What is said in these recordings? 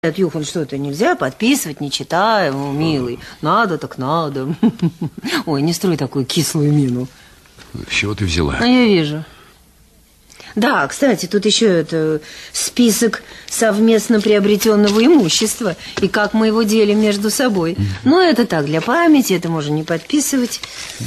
Юхан, что-то нельзя подписывать, не читая, милый. Надо так надо. Ой, не строй такую кислую мину. С чего ты взяла? А я вижу. Да, кстати, тут еще это список совместно приобретенного имущества и как мы его делим между собой. Но это так, для памяти, это можно не подписывать.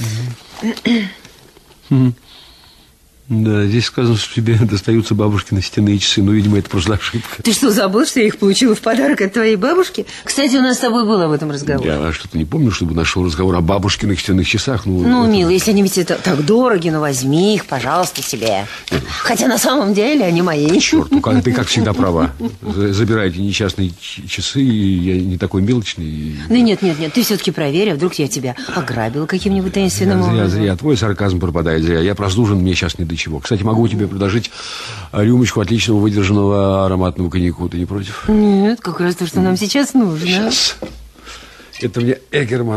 Да, здесь сказано, что тебе достаются бабушкины стенные часы. Ну, видимо, это просто ошибка. Ты что, забыл, что я их получила в подарок от твоей бабушки? Кстати, у нас с тобой был об этом разговор. Я что-то не помню, чтобы нашел разговор о бабушкиных стенных часах. Ну, это... милый, если они ведь это так дороги, ну возьми их, пожалуйста, себе. Хотя на самом деле они мои. Черт, ну ты как всегда права. Забирайте несчастные часы, я не такой мелочный. Ну нет, ты все-таки проверь, а вдруг я тебя ограбила каким-нибудь таинственным образом. Зря, твой сарказм пропадает зря. Я простужен, мне сейчас не до чего. Кстати, могу тебе предложить рюмочку отличного выдержанного ароматного коньяку. Ты не против? Нет, как раз то, что нам сейчас нужно. Сейчас. Это мне Эггерман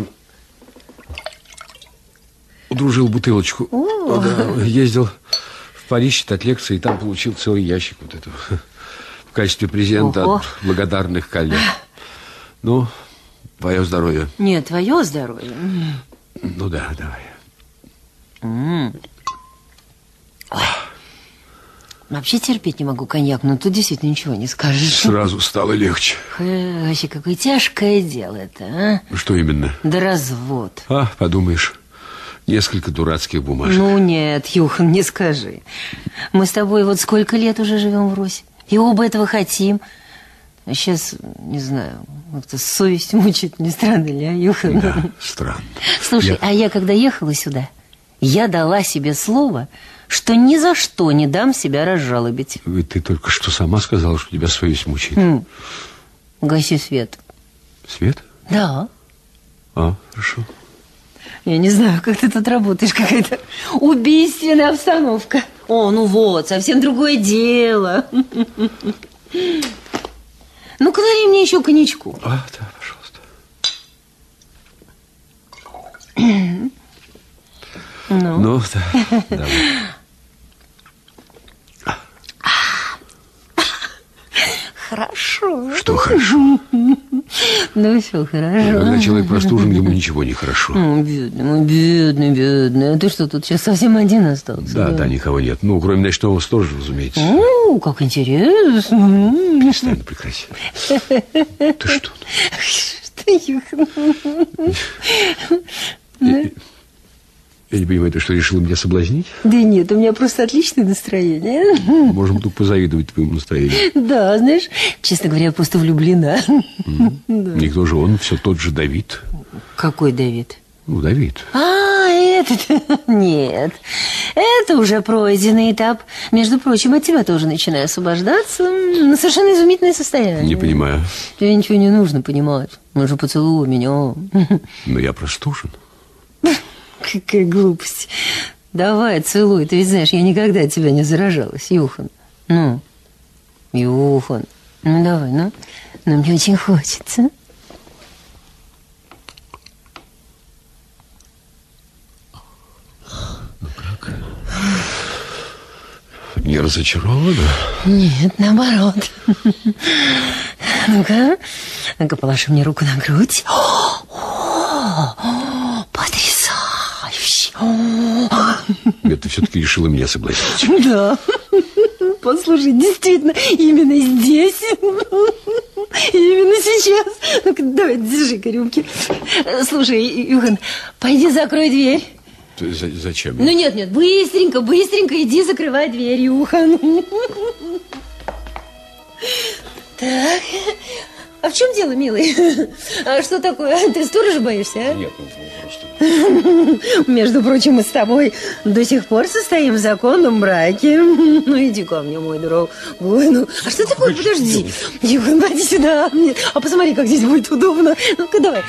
удружил бутылочку. Да, ездил в Париж читать лекции, и там получил целый ящик вот этого в качестве презента от благодарных коллег. Ну, твое здоровье. Нет, твое здоровье. Ну да, давай. Ой. Вообще терпеть не могу коньяк, но тут действительно ничего не скажешь. Сразу стало легче. Вообще, какое тяжкое дело это, а? Что именно? Да развод. Подумаешь, несколько дурацких бумажек. Ну нет, Юхан, не скажи. Мы с тобой вот сколько лет уже живем в Росе, и оба этого хотим. А сейчас, не знаю, как-то совесть мучает, не странно ли, а, Юхан? Да, странно. Слушай, а я когда ехала сюда, я дала себе слово, что ни за что не дам себя разжалобить. Ведь ты только что сама сказала, что тебя совесть мучает. Гаси свет. Свет? Да. Хорошо. Я не знаю, как ты тут работаешь, какая-то убийственная обстановка. Ну вот, совсем другое дело. Ну-ка, налей мне еще коньячку. Да, пожалуйста. Ну, да, давай. Хорошо. Что хорошо? Ну, все хорошо. Когда человек простужен, ему ничего не хорошо. Бедный. А ты что, тут сейчас совсем один остался? Да, никого нет. Ну, кроме ночного сторожа, разумеется. Как интересно. Перестань, прекрати. Ты что? Что, Юхан? Я не понимаю, ты что, решила меня соблазнить? Да нет, у меня просто отличное настроение. Можем только позавидовать твоему настроению. Да, знаешь, честно говоря, я просто влюблена. Никто же он, все тот же Давид. Какой Давид? Ну, Давид. Этот? Нет, это уже пройденный этап. Между прочим, от тебя тоже начинаю освобождаться. Совершенно изумительное состояние. Не понимаю. Тебе ничего не нужно понимать. Он же поцелуй меня. Но я простужен. Какая глупость. Давай, целуй. Ты ведь знаешь, я никогда от тебя не заражалась, Юхан. Юхан. Ну, давай, ну. Но мне очень хочется. Ну, как? Не разочарована? Нет, наоборот. Ну-ка, положи мне руку на грудь. Потрясающе. Нет, ты все-таки решила меня соблазнить. Да. Послушай, действительно, именно здесь, именно сейчас. Ну-ка, давай, держи-ка рюмки. Слушай, Юхан, пойди закрой дверь. Зачем? Ну нет, быстренько иди закрывай дверь, Юхан. Так, а в чем дело, милый? А что такое? Ты сторожа боишься, а? Нет, просто... Между прочим, мы с тобой до сих пор состоим в законном браке. Ну, иди ко мне, мой дорогой. А что такое? Подожди. Юхан, пойди сюда. А посмотри, как здесь будет удобно. Ну-ка, давай.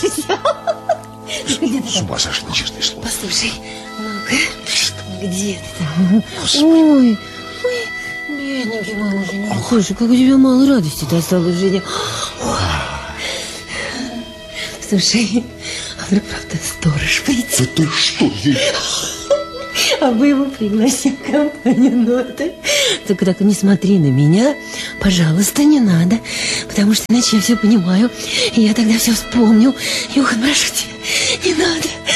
С ума сошла, честное слово. Послушай, ну-ка, где ты там? Ой, бедненький мой муженек. Слушай, как у тебя мало радости-то осталось в жизни. Слушай, а вдруг, правда, сторож придет? Да ты что, А мы его пригласим в компанию ноты. Только так не смотри на меня, пожалуйста, не надо. Потому что иначе я все понимаю. И я тогда все вспомню. Юхан, прошу тебя, не надо.